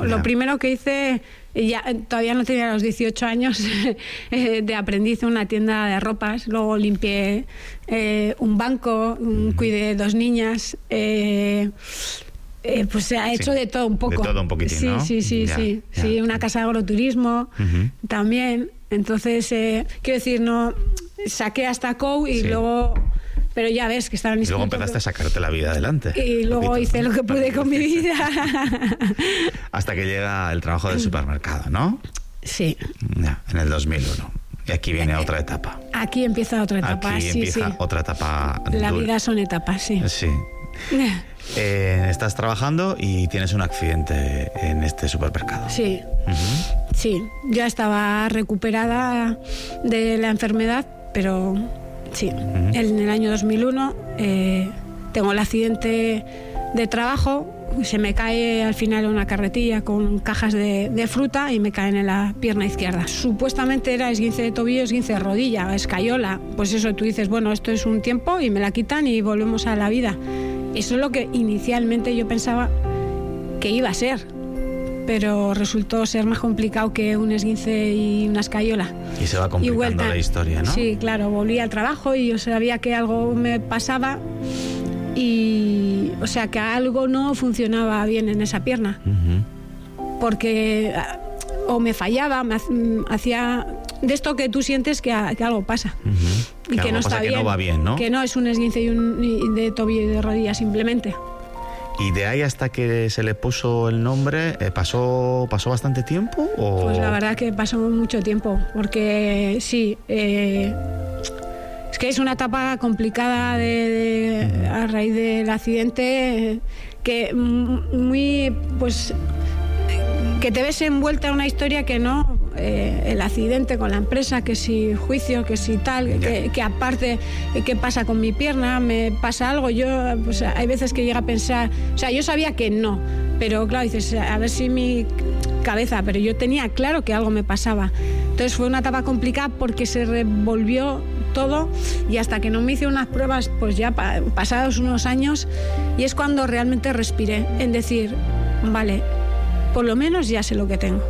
lo primero que hice, todavía no tenía los 18 años, de aprendiz en una tienda de ropas. Luego limpié un banco, cuidé 2 niñas. Pues se ha hecho de todo un poco. De todo un poquitín, ¿no? Sí, una casa de agroturismo también. Entonces, quiero decir, no saqué hasta COU y luego... Pero ya ves que estaba en instituto. Y luego empezaste a sacarte la vida adelante. Y luego hice lo que pude con mi vida. Hasta que llega el trabajo del supermercado, ¿no? Sí. Ya, en el 2001. Y aquí viene otra etapa. Aquí empieza otra etapa, otra etapa. La vida son etapas, sí. Sí. Estás trabajando y tienes un accidente en este supermercado. Sí. Sí. Ya estaba recuperada de la enfermedad, pero... Sí, en el año 2001 tengo el accidente de trabajo, se me cae al final una carretilla con cajas de fruta y me caen en la pierna izquierda. Supuestamente era esguince de tobillo, esguince de rodilla, escayola. Pues eso, tú dices, bueno, esto es un tiempo y me la quitan y volvemos a la vida. Eso es lo que inicialmente yo pensaba que iba a ser. Pero resultó ser más complicado que un esguince y una escayola. Y se va complicando la historia, ¿no? Sí, claro, volví al trabajo y yo sabía que algo me pasaba y, o sea, que algo no funcionaba bien en esa pierna. Porque o me fallaba, me hacía de esto que tú sientes que algo pasa. Y que no está bien, que no va bien, ¿no? Que no es un esguince de tobillo y de rodilla simplemente. ¿Y de ahí hasta que se le puso el nombre, pasó bastante tiempo? ¿O? Pues la verdad que pasó mucho tiempo, porque sí, es que es una etapa complicada a raíz del accidente, que muy, pues, que te ves envuelta en una historia que no, el accidente con la empresa, que si juicio, que si tal, que aparte, ¿qué pasa con mi pierna? ¿Me pasa algo? Yo, pues hay veces que llega a pensar, o sea, yo sabía que no, pero claro, dices, a ver si mi cabeza, pero yo tenía claro que algo me pasaba. Entonces fue una etapa complicada porque se revolvió todo y hasta que no me hice unas pruebas, pues ya pasados unos años, y es cuando realmente respiré en decir, vale, por lo menos ya sé lo que tengo.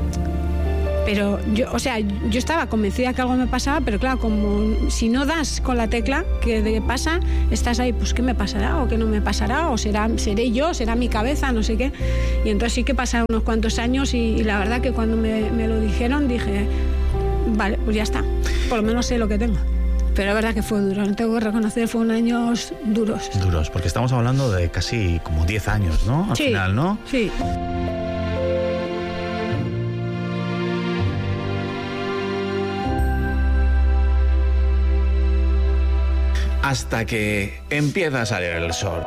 Pero yo estaba convencida que algo me pasaba, pero claro, como si no das con la tecla que pasa, estás ahí, pues ¿qué me pasará o qué no me pasará? O seré yo, será mi cabeza, no sé qué. Y entonces sí que pasaron unos cuantos años y la verdad que cuando me lo dijeron dije, vale, pues ya está, por lo menos sé lo que tengo. Pero la verdad que fue duro, no tengo que reconocer, fueron años duros. Duros, porque estamos hablando de casi como 10 años, ¿no? Al final, ¿no? Sí. Hasta que empieza a salir el sol.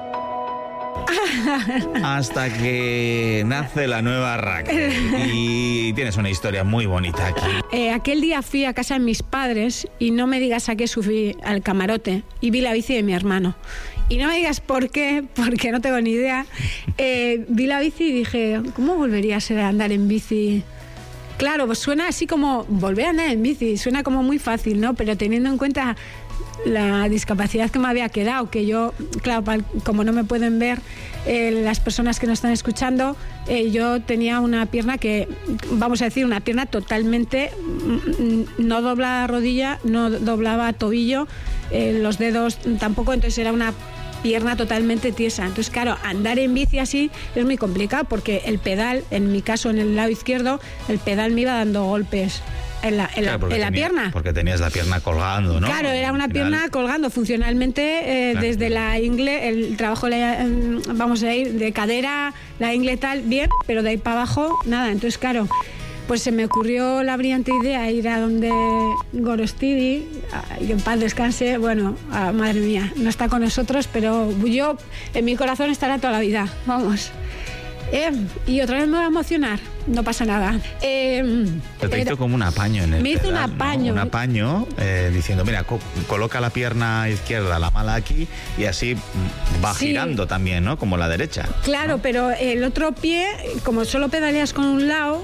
Hasta que nace la nueva Raquel. Y tienes una historia muy bonita aquí. Aquel día fui a casa de mis padres y no me digas a qué subí al camarote y vi la bici de mi hermano. Y no me digas por qué, porque no tengo ni idea. Vi la bici y dije, ¿cómo volvería a ser a andar en bici? Claro, pues suena así como volver a andar en bici, suena como muy fácil, ¿no? Pero teniendo en cuenta la discapacidad que me había quedado, que yo, claro, como no me pueden ver las personas que nos están escuchando, yo tenía una pierna que, vamos a decir, una pierna totalmente, no doblaba rodilla, no doblaba tobillo, los dedos tampoco, entonces era una pierna totalmente tiesa. Entonces, claro, andar en bici así es muy complicado porque el pedal, en mi caso en el lado izquierdo, el pedal me iba dando golpes en la pierna. Porque tenías la pierna colgando, ¿no? Claro, era una pierna colgando funcionalmente, claro. Desde la ingle, el trabajo, vamos a ir de cadera, la ingle tal, bien, pero de ahí para abajo, nada. Entonces, claro, pues se me ocurrió la brillante idea ir a donde Gorostidi, que en paz descanse, bueno, madre mía, no está con nosotros, pero yo, en mi corazón estará toda la vida, vamos. Y otra vez me voy a emocionar, no pasa nada. Te hizo como un apaño en el Me hizo pedal, un apaño. ¿no? Un apaño diciendo, mira, coloca la pierna izquierda, la mala aquí, y así va girando también, ¿no? Como la derecha. Claro, ¿no? Pero el otro pie, como solo pedaleas con un lado,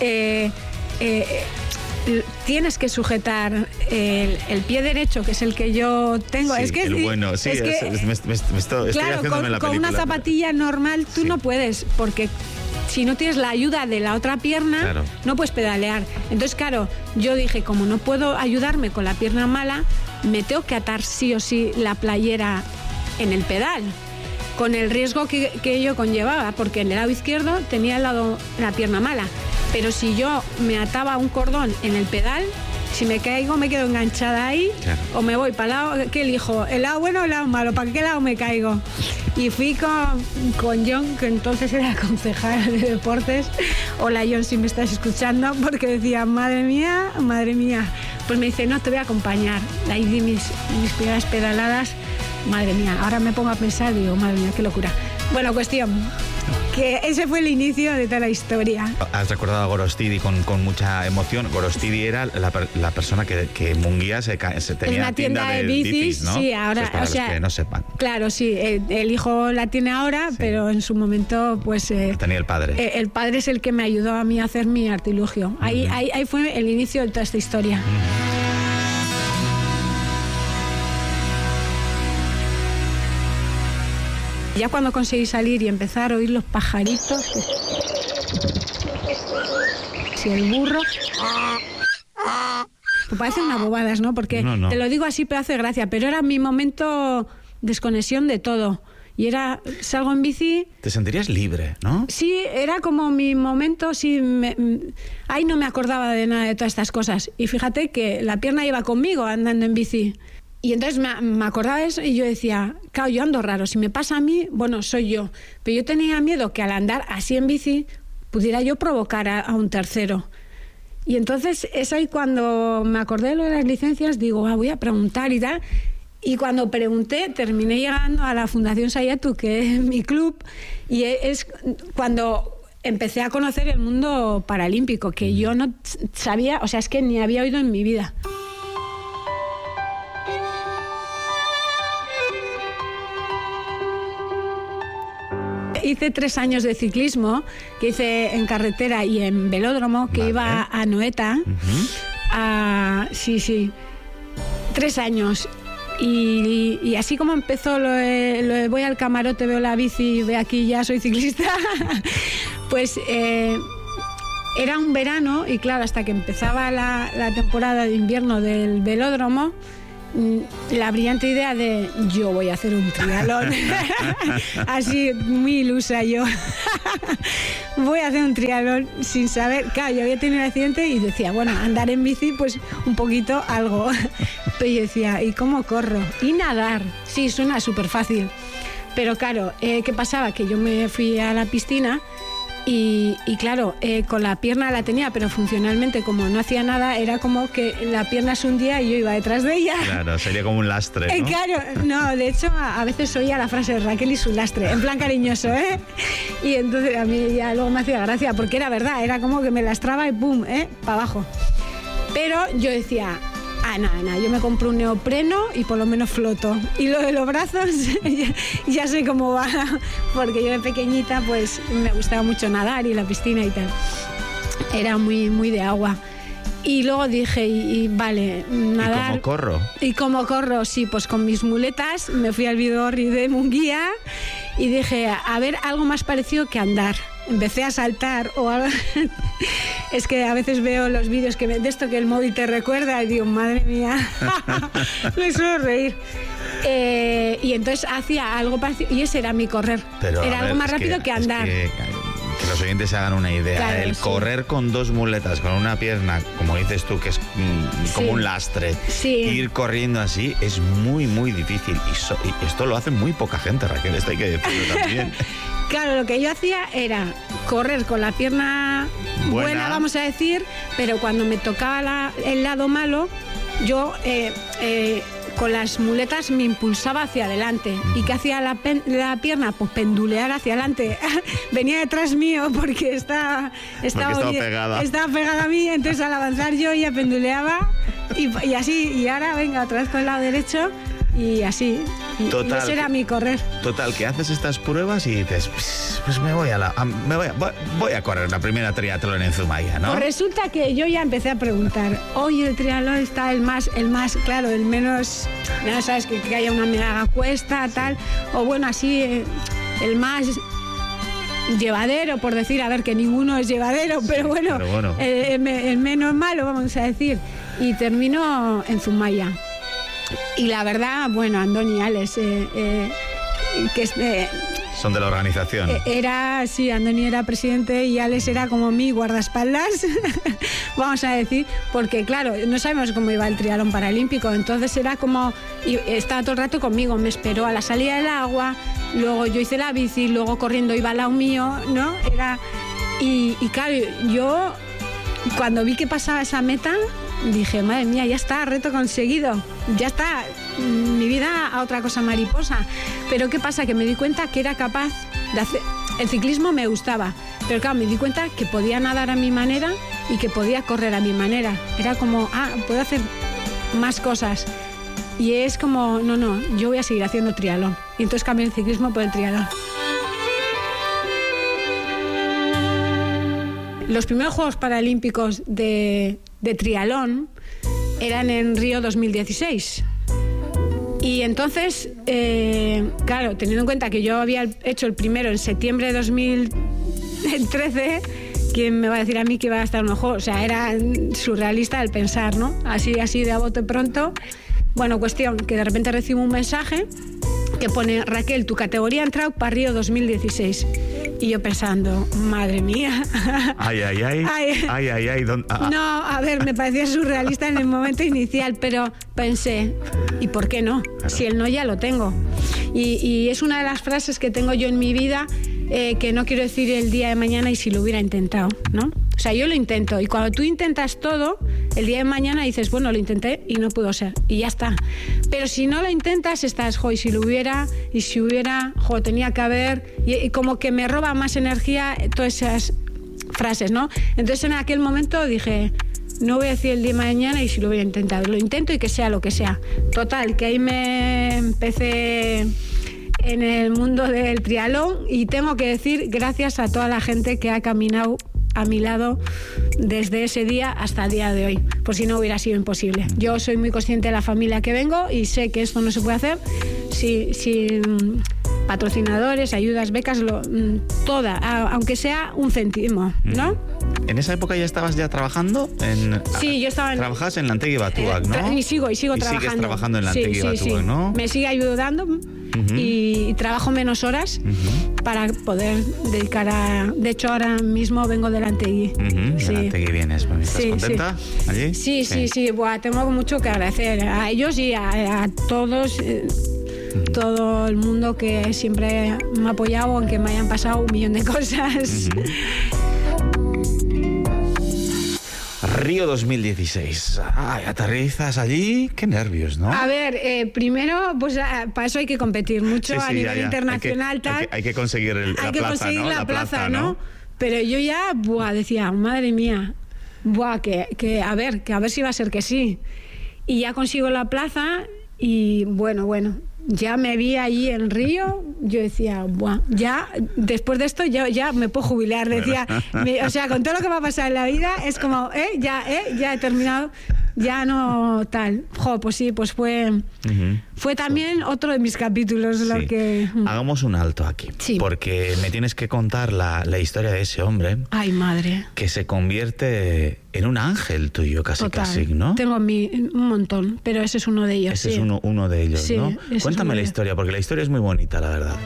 tienes que sujetar el pie derecho, que es el que yo tengo. Sí, es que el bueno, sí, es que, estoy claro, haciéndome la con película, una zapatilla normal tú no puedes, porque si no tienes la ayuda de la otra pierna, claro, no puedes pedalear. Entonces, claro, yo dije, como no puedo ayudarme con la pierna mala, me tengo que atar sí o sí la playera en el pedal, con el riesgo que ello conllevaba, porque en el lado izquierdo tenía la pierna mala. Pero si yo me ataba un cordón en el pedal, si me caigo me quedo enganchada ahí, claro, o me voy para el lado, ¿qué elijo? ¿El lado bueno o el lado malo? ¿Para qué lado me caigo? Y fui con John, que entonces era concejal de deportes. Hola John, si me estás escuchando, porque decía, madre mía. Pues me dice, no, te voy a acompañar. Ahí di mis primeras pedaladas. Madre mía, ahora me pongo a pensar, digo, madre mía, qué locura. Bueno, cuestión, que ese fue el inicio de toda la historia. Has recordado a Gorostidi con mucha emoción. Gorostidi era la persona que Munguía se tenía una tienda de bicis, ¿no? Sí, ahora, pues para los que no sepan. Claro, sí, el hijo la tiene ahora, sí, pero en su momento, pues... tenía el padre. El padre es el que me ayudó a mí a hacer mi artilugio. Ahí fue el inicio de toda esta historia. Ya cuando conseguí salir y empezar a oír los pajaritos, si el burro... Pues parece unas bobadas, ¿no? Porque no. Te lo digo así, pero hace gracia. Pero era mi momento desconexión de todo. Y salgo en bici... Te sentirías libre, ¿no? Sí, era como mi momento, sí. Ahí no me acordaba de nada de todas estas cosas. Y fíjate que la pierna iba conmigo andando en bici. Y entonces me acordaba de eso y yo decía, claro, yo ando raro, si me pasa a mí, bueno, soy yo. Pero yo tenía miedo que al andar así en bici pudiera yo provocar a un tercero. Y entonces es ahí cuando me acordé de lo de las licencias, digo, voy a preguntar y tal. Y cuando pregunté, terminé llegando a la Fundación Saiatu, que es mi club, y es cuando empecé a conocer el mundo paralímpico, que yo no sabía, o sea, es que ni había oído en mi vida. Hice 3 años de ciclismo, que hice en carretera y en velódromo, que iba a Noeta. Sí, 3 años. Y así como empezó lo de voy al camarote, veo la bici, ve aquí, ya soy ciclista, pues era un verano y claro, hasta que empezaba la temporada de invierno del velódromo, la brillante idea de yo voy a hacer un triatlón. Así, muy ilusa yo. Voy a hacer un triatlón sin saber. Claro, yo había tenido un accidente y decía, bueno, andar en bici, pues un poquito algo. Pero yo decía, ¿y cómo corro? Y nadar. Sí, suena súper fácil. Pero claro, ¿qué pasaba? Que yo me fui a la piscina y claro, con la pierna la tenía, pero funcionalmente, como no hacía nada, era como que la pierna se hundía y yo iba detrás de ella. Claro, sería como un lastre, ¿no? Claro, no, de hecho, a veces oía la frase de Raquel y su lastre, en plan cariñoso, ¿eh? Y entonces a mí ya luego me hacía gracia, porque era verdad, era como que me lastraba y pum, para abajo. Pero yo decía, nada, yo me compro un neopreno y por lo menos floto. Y lo de los brazos, ya sé cómo va, porque yo de pequeñita pues me gustaba mucho nadar y la piscina y tal. Era muy, muy de agua. Y luego dije, y vale, nadar... ¿Y cómo corro? Y cómo corro, sí, pues con mis muletas me fui al Bidorri de Munguía y dije, a ver, algo más parecido que andar. Empecé a saltar o algo. Es que a veces veo los vídeos de esto que el móvil te recuerda y digo, madre mía, me suelo reír. Y entonces hacía algo parecido y ese era mi correr. Pero, era algo más rápido que andar. Que los oyentes se hagan una idea. Claro, el correr con 2 muletas, con una pierna, como dices tú, que es como un lastre, ir corriendo así es muy, muy difícil. Y esto lo hace muy poca gente, Raquel, esto hay que decirlo también. Claro, lo que yo hacía era correr con la pierna buena, vamos a decir, pero cuando me tocaba el lado malo, yo con las muletas me impulsaba hacia adelante. ¿Y qué hacía la pierna? Pues pendulear hacia adelante. Venía detrás mío porque estaba pegada a mí, entonces al avanzar yo ya penduleaba y así, y ahora venga otra vez con el lado derecho y así. Total, y ese era mi correr. Total, que haces estas pruebas y dices, pues voy a correr la primera triatlón en Zumaya, ¿no? Pues resulta que yo ya empecé a preguntar, oye, el triatlón está el más, claro, el menos, ya sabes, que haya una mega cuesta, tal, o bueno, así, el más... llevadero, por decir, a ver, que ninguno es llevadero, pero bueno. El menos malo, vamos a decir. Y termino en Zumaya. Y la verdad, bueno, Andoni y Alex, son de la organización. Andoni era presidente y Alex era como mi guardaespaldas, vamos a decir, porque claro, no sabemos cómo iba el triatlón paralímpico, entonces era como, estaba todo el rato conmigo, me esperó a la salida del agua, luego yo hice la bici, luego corriendo iba al lado mío, ¿no? Y claro, yo cuando vi que pasaba esa meta, dije, madre mía, ya está, reto conseguido, ya está, mi vida a otra cosa mariposa. Pero ¿qué pasa? Que me di cuenta que era capaz de hacer... El ciclismo me gustaba, pero claro, me di cuenta que podía nadar a mi manera y que podía correr a mi manera. Era como, puedo hacer más cosas. Y es como, no, yo voy a seguir haciendo triatlón. Y entonces cambié el ciclismo por el triatlón. Los primeros Juegos Paralímpicos de triatlón eran en Río 2016. Y entonces, claro, teniendo en cuenta que yo había hecho el primero en septiembre de 2013, ¿quién me va a decir a mí que iba a estar en los Juegos? O sea, era surrealista el pensar, ¿no? Así de a bote pronto. Bueno, cuestión, que de repente recibo un mensaje que pone, Raquel, tu categoría ha entrado para Río 2016. Y yo pensando, madre mía. Ay. No, a ver, me parecía surrealista en el momento inicial, pero pensé, ¿y por qué no? Claro. Si el no ya lo tengo. Y es una de las frases que tengo yo en mi vida, que no quiero decir el día de mañana y si lo hubiera intentado, ¿no? O sea, yo lo intento y cuando tú intentas todo, el día de mañana dices, bueno, lo intenté y no pudo ser y ya está. Pero si no lo intentas, estás, y si hubiera, tenía que haber, y como que me roba más energía todas esas frases, ¿no? Entonces en aquel momento dije, no voy a decir el día de mañana y si lo hubiera intentado, lo intento y que sea lo que sea. Total, que ahí me empecé en el mundo del triatlón y tengo que decir gracias a toda la gente que ha caminado a mi lado desde ese día hasta el día de hoy, por si no hubiera sido imposible. Yo soy muy consciente de la familia que vengo y sé que esto no se puede hacer sin patrocinadores, ayudas, becas, aunque sea un céntimo, ¿no? ¿En esa época ya estabas trabajando? Sí, yo estaba Trabajabas en Lantegui Batuac, ¿no? Y sigo trabajando. Sigues trabajando en Lantegui Batuac, ¿no? Me sigue ayudando y trabajo menos horas para poder dedicar a... De hecho, ahora mismo vengo de Lantegui. De Lantegui vienes. ¿Estás contenta allí? Sí. Buah, tengo mucho que agradecer a ellos y a todos... todo el mundo que siempre me ha apoyado, aunque me hayan pasado 1.000.000 de cosas. Río 2016. Aterrizas allí, qué nervios, ¿no? A ver, primero, pues para eso hay que competir mucho a nivel internacional, hay que conseguir la plaza, ¿no? Pero yo ya, decía, madre mía, que a ver si va a ser que sí. Y ya consigo la plaza y bueno, ya me vi allí en Río, yo decía, ya después de esto ya me puedo jubilar, decía, o sea, con todo lo que me ha pasado en la vida, es como, ya he terminado, ya no tal. Pues sí, pues fue también otro de mis capítulos lo que... Hagamos un alto aquí, porque me tienes que contar la historia de ese hombre. Ay, madre. Que se convierte en un ángel tuyo, casi, ¿no? Tengo un montón, pero ese es uno de ellos. Ese es uno de ellos, ¿no? Cuéntame la historia, porque la historia es muy bonita, la verdad.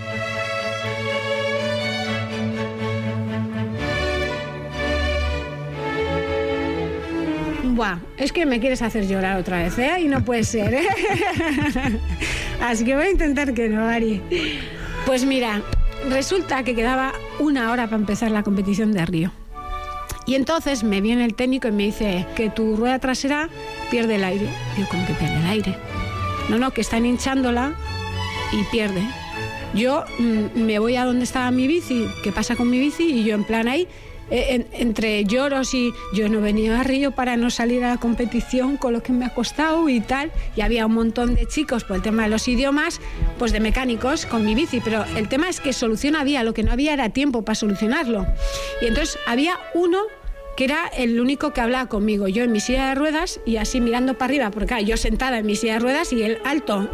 Es que me quieres hacer llorar otra vez, y no puede ser, Así que voy a intentar que no, Ari. Pues mira, resulta que quedaba 1 hora para empezar la competición de Río. Y entonces me viene el técnico y me dice que tu rueda trasera pierde el aire. Digo, ¿cómo que pierde el aire? No, que están hinchándola y pierde. Yo me voy a donde estaba mi bici, ¿qué pasa con mi bici? Y yo en plan ahí... entre lloros y yo no venía a Río para no salir a la competición con lo que me ha costado y tal, y había un montón de chicos por el tema de los idiomas, pues de mecánicos con mi bici, pero el tema es que solución había, lo que no había era tiempo para solucionarlo, y entonces había uno que era el único que hablaba conmigo, yo en mi silla de ruedas y así mirando para arriba, porque claro, yo sentada en mi silla de ruedas y él alto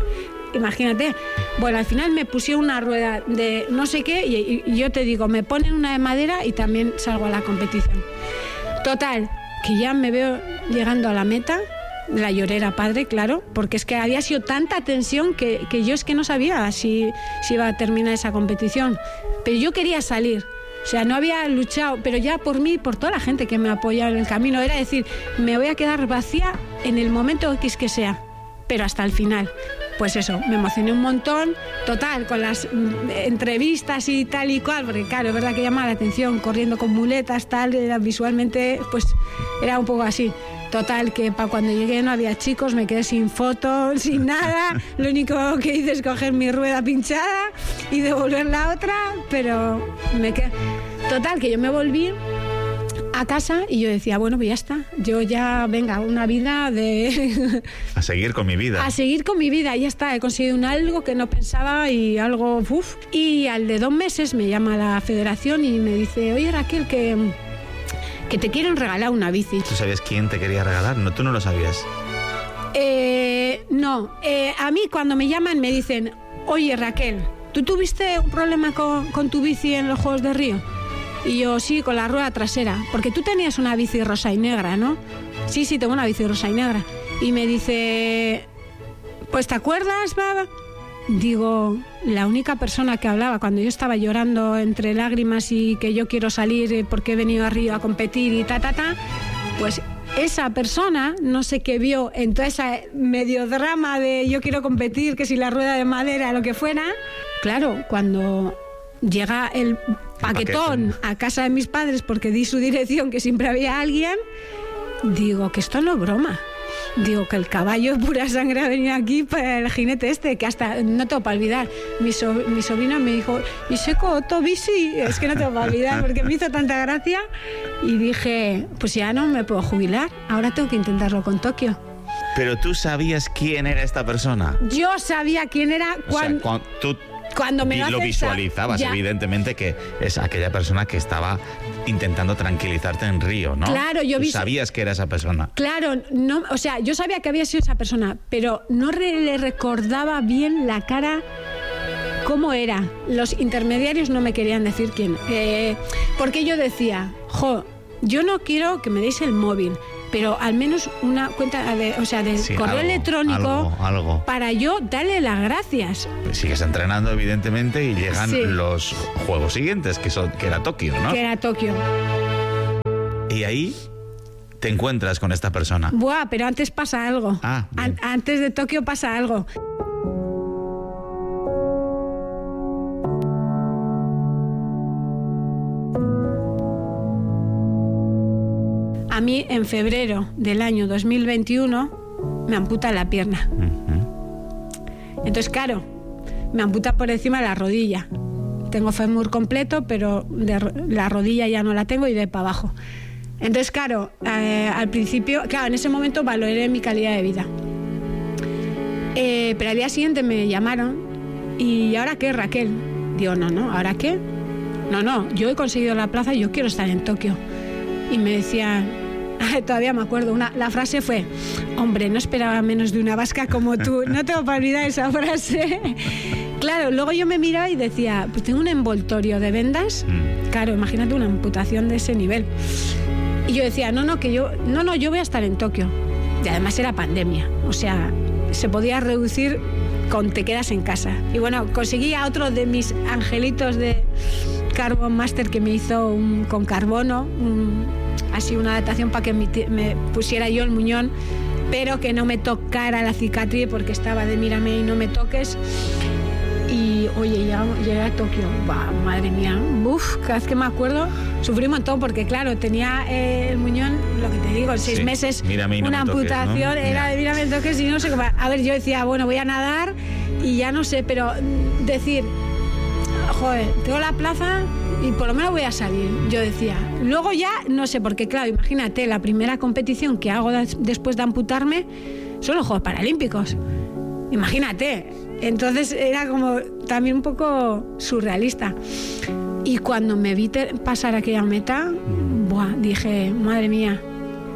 imagínate. Bueno, al final me pusieron una rueda de no sé qué y yo te digo, me ponen una de madera y también salgo a la competición. Total, que ya me veo llegando a la meta. La llorera padre, claro, porque es que había sido tanta tensión que yo es que no sabía si iba a terminar esa competición. Pero yo quería salir, o sea, no había luchado, pero ya por mí, por toda la gente que me apoyaba en el camino, era decir, me voy a quedar vacía en el momento X que sea, pero hasta el final. Pues eso, me emocioné un montón, total, con las entrevistas y tal y cual, porque claro, es verdad que llama la atención, corriendo con muletas, tal, visualmente, pues era un poco así. Total, que para cuando llegué no había chicos, me quedé sin fotos, sin nada. Lo único que hice es coger mi rueda pinchada y devolver la otra, pero me quedé... Total, que yo me volví a casa y yo decía, bueno, pues ya está. Yo ya, venga, una vida de... A seguir con mi vida. A seguir con mi vida, ya está. He conseguido algo que no pensaba y algo... Uf. Y al de 2 meses me llama la federación y me dice, oye, Raquel, que te quieren regalar una bici. ¿Tú sabías quién te quería regalar? No, tú no lo sabías. No. A mí cuando me llaman me dicen, oye, Raquel, ¿tú tuviste un problema con tu bici en los Juegos de Río? Y yo, sí, con la rueda trasera. Porque tú tenías una bici rosa y negra, ¿no? Sí, tengo una bici rosa y negra. Y me dice, pues ¿te acuerdas, baba? Digo, la única persona que hablaba cuando yo estaba llorando entre lágrimas y que yo quiero salir porque he venido a Río a competir y pues esa persona no sé qué vio en toda esa medio drama de yo quiero competir, que si la rueda de madera, lo que fuera. Claro, cuando llega el paquetón a casa de mis padres porque di su dirección, que siempre había alguien, digo que esto no es broma. Digo que el caballo de pura sangre ha venido aquí para el jinete que hasta no tengo para olvidar. Mi sobrina me dijo, ¿y seco tu bici? Es que no tengo para olvidar porque me hizo tanta gracia. Y dije, pues ya no me puedo jubilar, ahora tengo que intentarlo con Tokio. ¿Pero tú sabías quién era esta persona? Yo sabía quién era cuando me lo visualizabas, evidentemente, que es aquella persona que estaba intentando tranquilizarte en Río, ¿no? Claro, yo sabías que era esa persona. Claro, no, o sea, yo sabía que había sido esa persona, pero no le recordaba bien la cara, cómo era. Los intermediarios no me querían decir quién. Porque yo decía, yo no quiero que me deis el móvil, pero al menos una cuenta de correo electrónico algo. Para yo darle las gracias. Pues sigues entrenando, evidentemente, y llegan los juegos siguientes, que era Tokio, ¿no? Que era Tokio. Y ahí te encuentras con esta persona. Buah, pero antes pasa algo. Antes de Tokio pasa algo. A mí, en febrero del año 2021, me amputan la pierna. Entonces, claro, me amputan por encima de la rodilla. Tengo fémur completo, pero la rodilla ya no la tengo y de para abajo. Entonces, claro, al principio, en ese momento valoré mi calidad de vida. Pero al día siguiente me llamaron y ¿ahora qué, Raquel? Digo, no, ¿ahora qué? No, yo he conseguido la plaza y yo quiero estar en Tokio. Y me decían... Todavía me acuerdo, la frase fue, hombre, no esperaba menos de una vasca como tú. No tengo para olvidar esa frase. Claro, luego yo me miraba y decía, pues tengo un envoltorio de vendas. Claro, imagínate una amputación de ese nivel. Y yo decía, yo voy a estar en Tokio. Y además era pandemia, o sea, se podía reducir con te quedas en casa. Y bueno, conseguí a otro de mis angelitos de Carbon Master que me hizo con carbono, así una adaptación para que me pusiera yo el muñón, pero que no me tocara la cicatriz porque estaba de mírame y no me toques. Y oye, llegué a Tokio, madre mía, cada vez que me acuerdo sufrí un montón porque claro, tenía el muñón, lo que te digo, 6 meses, una amputación, toques, ¿no? Era de mírame y toques y no sé cómo. A ver, yo decía, bueno, voy a nadar y ya no sé, pero decir, tengo la plaza y por lo menos voy a salir, yo decía. Luego ya, no sé, porque claro, imagínate, la primera competición que hago después de amputarme son los Juegos Paralímpicos. Imagínate. Entonces era como también un poco surrealista. Y cuando me vi pasar aquella meta, dije, madre mía,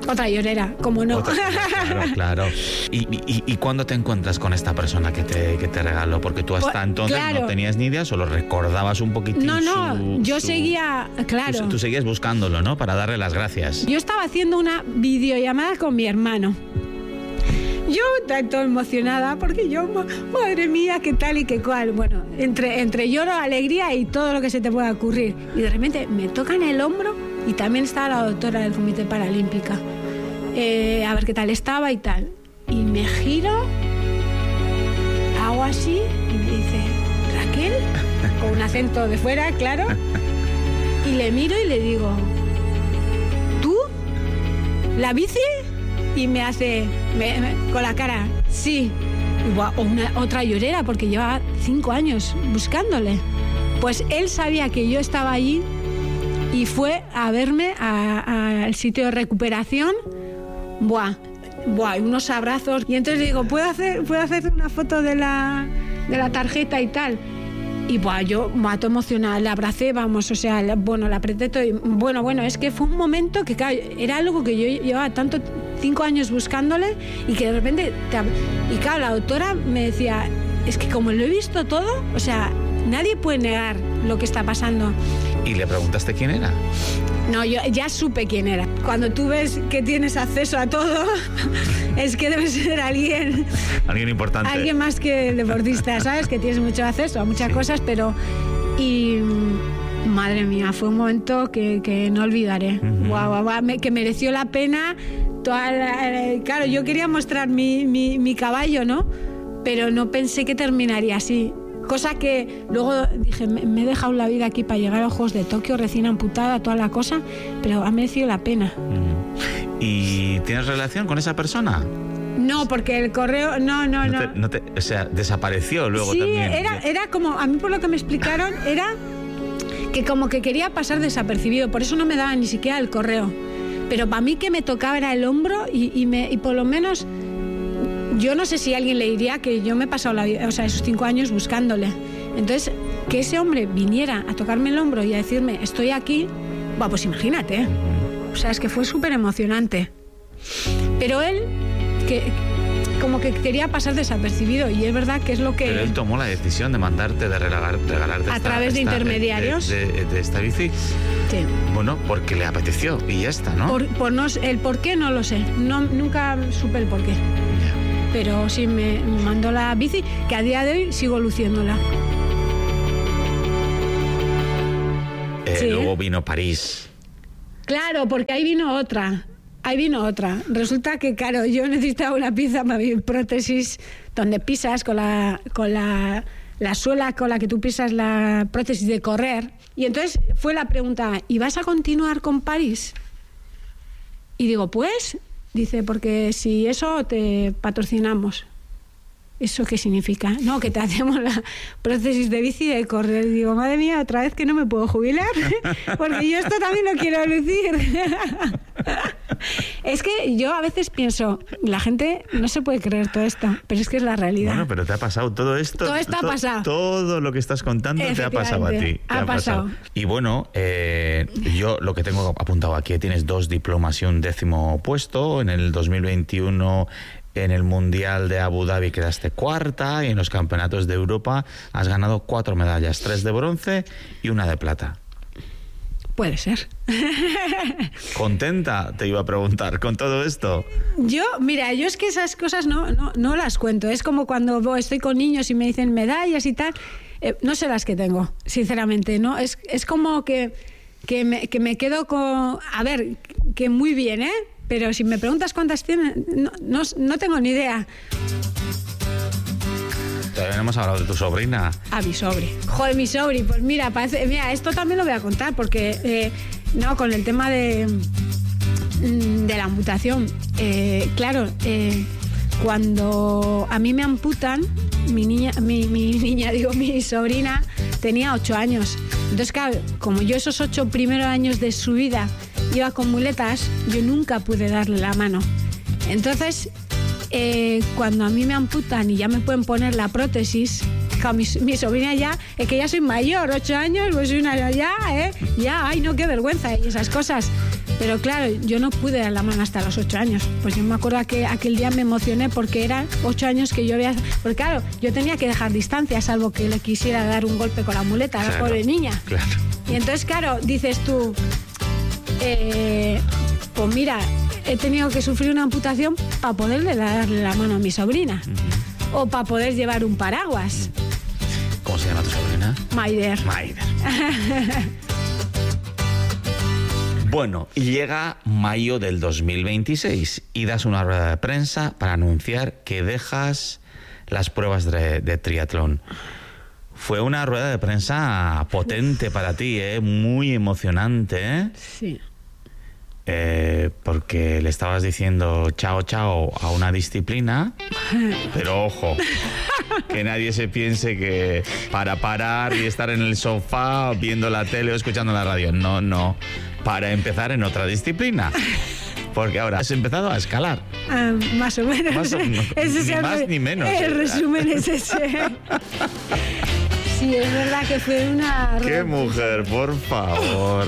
Otra llorera, como no. Claro. ¿Y cuándo te encuentras con esta persona que te regaló? Porque tú hasta entonces no tenías ni idea, solo recordabas un poquitín. Yo seguía, claro. Tú seguías buscándolo, ¿no? Para darle las gracias. Yo estaba haciendo una videollamada con mi hermano. Yo tanto emocionada porque yo, madre mía, qué tal y qué cual. Bueno, entre lloro, alegría y todo lo que se te pueda ocurrir. Y de repente me tocan el hombro y también estaba la doctora del Comité Paralímpica. A ver qué tal estaba y tal. Y me giro, hago así y me dice, Raquel, con un acento de fuera, claro. Y le miro y le digo, ¿tú? ¿La bici? Y me hace, con la cara, sí. Otra llorera, porque llevaba 5 años buscándole. Pues él sabía que yo estaba allí y fue a verme al sitio de recuperación. Unos abrazos. Y entonces digo, ¿puedo hacer una foto de la tarjeta y tal? Y yo mato emocionada, la abracé, la apreté todo. Y, bueno, es que fue un momento que, claro, era algo que yo llevaba 5 años buscándole y que de repente... Y claro, la doctora me decía, es que como lo he visto todo, o sea, nadie puede negar lo que está pasando. ¿Y le preguntaste quién era? No, yo ya supe quién era. Cuando tú ves que tienes acceso a todo, es que debe ser alguien importante. Alguien más que el deportista, ¿sabes? Que tienes mucho acceso a muchas cosas, pero... Y madre mía, fue un momento que no olvidaré. Que mereció la pena. Claro, yo quería mostrar mi caballo, ¿no? Pero no pensé que terminaría así. Cosa que luego dije, me he dejado la vida aquí para llegar a los Juegos de Tokio, recién amputada, toda la cosa, pero ha merecido la pena. ¿Y tienes relación con esa persona? No, porque el correo... No. O sea, desapareció luego también. Sí, era como... A mí por lo que me explicaron, era que como que quería pasar desapercibido, por eso no me daba ni siquiera el correo. Pero para mí que me tocaba era el hombro y por lo menos... Yo no sé si alguien le diría que yo me he pasado esos 5 años buscándole. Entonces, que ese hombre viniera a tocarme el hombro y a decirme, estoy aquí, pues imagínate. O sea, es que fue súper emocionante. Pero él, como que quería pasar desapercibido, y es verdad que es lo que... Pero él tomó la decisión de mandarte, de regalarte a través de intermediarios. De esta bici. Sí. Bueno, porque le apeteció y ya está, ¿no? El por qué no lo sé. Nunca supe el por qué. Pero sí me mandó la bici, que a día de hoy sigo luciéndola. Luego vino París. Claro, porque ahí vino otra. Resulta que, claro, yo necesitaba una pieza para mi prótesis donde pisas con la suela con la que tú pisas la prótesis de correr. Y entonces fue la pregunta, ¿y vas a continuar con París? Y digo, pues... Dice, porque si eso te patrocinamos. ¿Eso qué significa? No, que te hacemos la prótesis de bici de correr. Digo, madre mía, otra vez que no me puedo jubilar, porque yo esto también lo quiero lucir. Es que yo a veces pienso, la gente no se puede creer todo esto, pero es que es la realidad. Bueno, pero te ha pasado todo esto. Todo esto ha pasado. Todo lo que estás contando te ha pasado a ti. Ha pasado. Y bueno, yo lo que tengo apuntado aquí, tienes 2 diplomas y un 10º puesto. En el 2021... En el Mundial de Abu Dhabi quedaste 4ª y en los Campeonatos de Europa has ganado 4 medallas, 3 de bronce y 1 de plata. Puede ser. ¿Contenta? Te iba a preguntar con todo esto. Yo es que esas cosas no las cuento. Es como cuando estoy con niños y me dicen medallas y tal. No sé las que tengo, sinceramente, ¿no? Es como que me quedo con... A ver, que muy bien, ¿eh? Pero si me preguntas cuántas tiene, no tengo ni idea. Todavía no hemos hablado de tu sobrina. Mi sobri. Joder, mi sobri. Pues mira, esto también lo voy a contar porque, con el tema de la amputación. Claro, cuando a mí me amputan, mi sobrina tenía 8 años. Entonces, claro, como yo esos 8 primeros años de su vida iba con muletas, yo nunca pude darle la mano. Entonces, cuando a mí me amputan y ya me pueden poner la prótesis, Claro, mi sobrina ya, es que ya soy mayor, 8 años, pues soy una ya, ay, no, qué vergüenza, y esas cosas. Pero claro, yo no pude dar la mano hasta los 8 años. Pues yo me acuerdo que aquel día me emocioné porque eran 8 años que yo había... Porque claro, yo tenía que dejar distancia, salvo que le quisiera dar un golpe con la muleta a la pobre niña. Claro. Y entonces, claro, dices tú, pues mira, he tenido que sufrir una amputación para poderle darle la mano a mi sobrina. O para poder llevar un paraguas. ¿Cómo se llama tu sobrina? Maider. Bueno, y llega mayo del 2026 y das una rueda de prensa para anunciar que dejas las pruebas de triatlón. Fue una rueda de prensa potente para ti, muy emocionante, Sí. Porque le estabas diciendo chao a una disciplina, pero ojo, que nadie se piense que para parar y estar en el sofá viendo la tele o escuchando la radio. No, para empezar en otra disciplina. Porque ahora has empezado a escalar. Más o menos. Ni más ni menos. El resumen es ese. Sí, es verdad que fue una... ¡Qué mujer, por favor!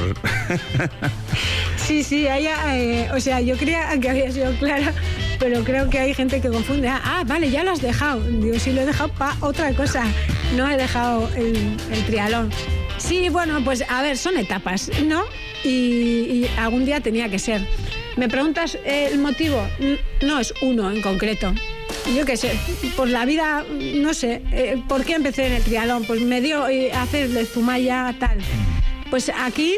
Sí, o sea, yo creía que había sido clara, pero creo que hay gente que confunde. Vale, ya lo has dejado. Digo, sí, lo he dejado para otra cosa. No he dejado el triatlón. Sí, bueno, pues a ver, son etapas, ¿no? Y algún día tenía que ser. ¿Me preguntas el motivo? No es uno en concreto. Yo qué sé, por la vida, no sé, ¿por qué empecé en el triatlón? Pues me dio hacer de Zumaya tal. Pues aquí,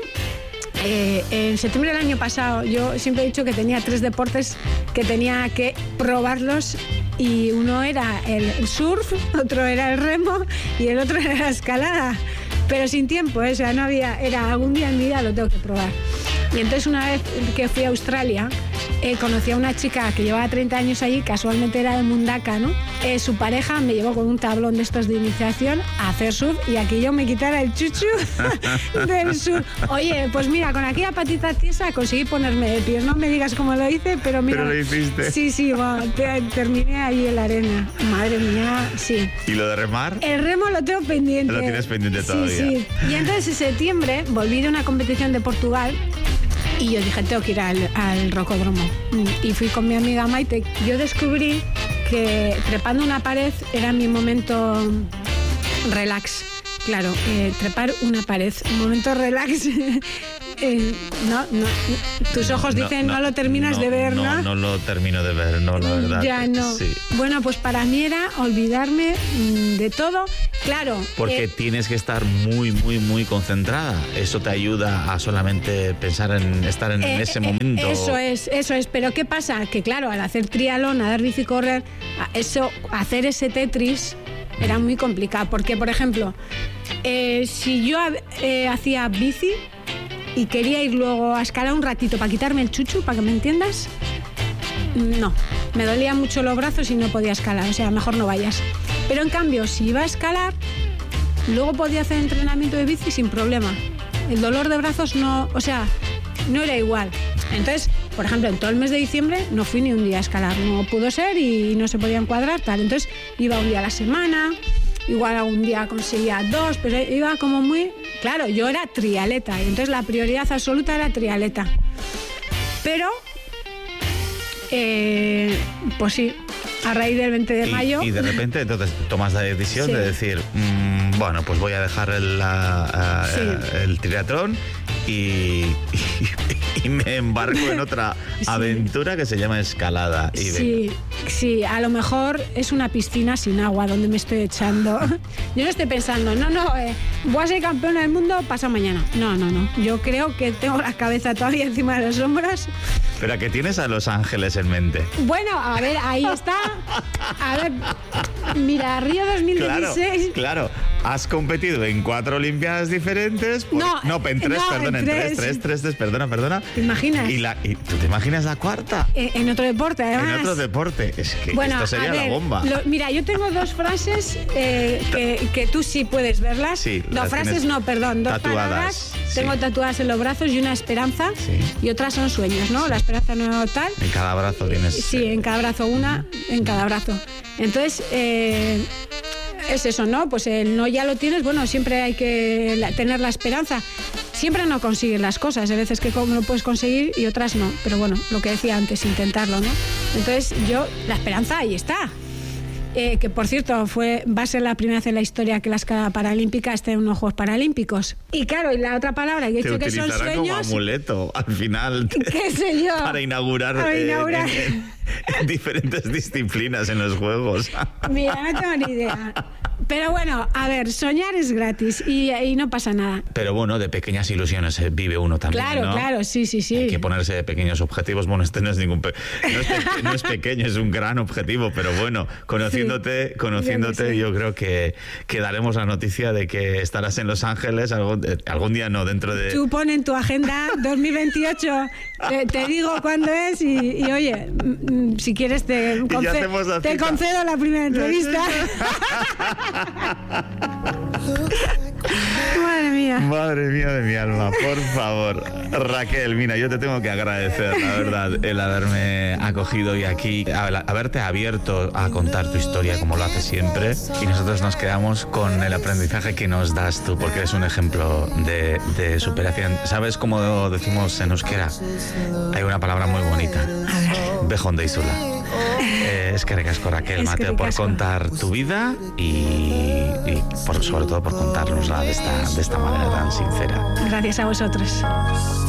en septiembre del año pasado, yo siempre he dicho que tenía 3 deportes que tenía que probarlos, y uno era el surf, otro era el remo y el otro era la escalada. Pero sin tiempo, o sea, no había, era algún día en mi vida lo tengo que probar. Y entonces una vez que fui a Australia, conocí a una chica que llevaba 30 años allí, casualmente era de Mundaka, ¿no? Su pareja me llevó con un tablón de estos de iniciación a hacer surf, y aquí yo me quitara el chuchu del surf. Oye, pues mira, con aquella patita tiesa conseguí ponerme de pies. No me digas cómo lo hice, pero mira... Pero lo hiciste. Sí, bueno, terminé ahí en la arena. Madre mía, sí. ¿Y lo de remar? El remo lo tengo pendiente. Lo tienes pendiente todavía. Sí. Y entonces en septiembre volví de una competición de Portugal. Y yo dije, tengo que ir al rocódromo. Y fui con mi amiga Maite. Yo descubrí que trepando una pared era mi momento relax. Claro, trepar una pared, un momento relax. No, tus ojos dicen no lo terminas de ver, ¿no? No lo termino de ver, no, la verdad. Ya no. Sí. Bueno, pues para mí era olvidarme de todo, claro. Porque tienes que estar muy, muy, muy concentrada. Eso te ayuda a solamente pensar en estar en ese momento. Eso es. Pero ¿qué pasa? Que claro, al hacer triatlón, nadar, bici, correr, hacer ese Tetris era muy complicado. Porque, por ejemplo, si yo hacía bici y quería ir luego a escalar un ratito para quitarme el chuchu, para que me entiendas, no, me dolían mucho los brazos y no podía escalar, o sea, mejor no vayas. Pero en cambio, si iba a escalar, luego podía hacer entrenamiento de bici sin problema. El dolor de brazos no era igual. Entonces, por ejemplo, en todo el mes de diciembre no fui ni un día a escalar, no pudo ser y no se podía encuadrar, tal. Entonces iba un día a la semana. Igual algún día conseguía 2, pero iba como muy... Claro, yo era triatleta, y entonces la prioridad absoluta era triatleta. Pero, pues sí, a raíz del 20 de mayo... Y de repente entonces tomas la decisión de decir, bueno, pues voy a dejar el triatlón y me embarco en otra aventura que se llama escalada. Sí, a lo mejor es una piscina sin agua donde me estoy echando. Yo no estoy pensando, voy a ser campeona del mundo pasado mañana. No. Yo creo que tengo la cabeza todavía encima de los hombros. Pero que tienes a Los Ángeles en mente. Bueno, a ver, ahí está. A ver, mira, Río 2016. Claro. Has competido en 4 Olimpiadas diferentes. En 3, perdón, en 3, perdona. ¿Te imaginas? ¿Y tú te imaginas la cuarta? En otro deporte, además. En otro deporte. Es que esto sería la bomba. Mira, yo tengo 2 frases que tú sí puedes verlas. Sí, 2 frases, no, perdón, 2 palabras. Sí. Tengo tatuadas en los brazos y una esperanza. Sí. Y otras son sueños, ¿no? Sí. La esperanza no tal. En cada brazo tienes... Sí, en cada brazo una, en cada brazo. Entonces, es eso, ¿no? Pues el no ya lo tienes, bueno, siempre hay que tener la esperanza. Siempre no consigues las cosas, hay veces que lo puedes conseguir y otras no, pero bueno, lo que decía antes, intentarlo, ¿no? Entonces la esperanza ahí está. Que por cierto va a ser la primera vez en la historia que la escalada paralímpica esté en unos Juegos Paralímpicos. Y claro, y la otra palabra que he dicho que son sueños... como amuleto al final. ¿Qué sé yo? Para inaugurar en diferentes disciplinas en los Juegos. Mira, no tengo ni idea. Pero bueno, a ver, soñar es gratis y no pasa nada. Pero bueno, de pequeñas ilusiones vive uno también, claro, ¿no? Claro, sí. Hay que ponerse pequeños objetivos. Bueno, este no es no es pequeño, es un gran objetivo, pero bueno, conociéndote, yo creo que daremos la noticia de que estarás en Los Ángeles algún día, no, dentro de... Tú pon en tu agenda 2028, te digo cuándo es y oye, si quieres te concedo la primera entrevista. Madre mía de mi alma, por favor. Raquel, mira, yo te tengo que agradecer, la verdad, el haberme acogido hoy aquí, haberte abierto a contar tu historia como lo haces siempre, y nosotros nos quedamos con el aprendizaje que nos das tú, porque eres un ejemplo de superación. ¿Sabes cómo decimos en euskera? Hay una palabra muy bonita. Bejon deizula. Eskerrik asko, Raquel Mateo, por contar tu vida y sobre todo por contárnosla de esta manera tan sincera. Gracias a vosotros.